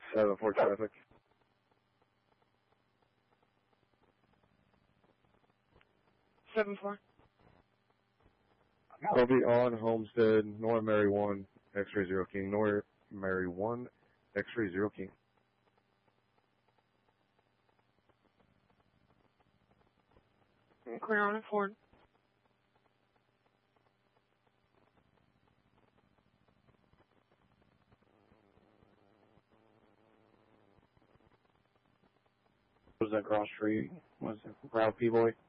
7-4 traffic. Seven four. I'll be on Homestead, North Mary 1, X-ray 0 King, North Mary 1, X-ray 0 King. Clear on it, Ford. Was that cross street? Was it Route P-Boy?